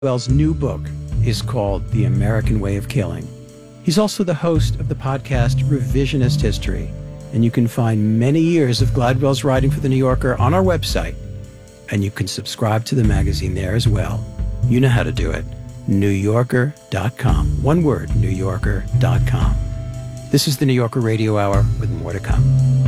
Gladwell's new book is called The American Way of Killing. He's also the host of the podcast Revisionist History, and you can find many years of Gladwell's writing for The New Yorker on our website, and you can subscribe to the magazine there as well. You know how to do it. NewYorker.com. One word, NewYorker.com. This is the New Yorker Radio Hour with more to come.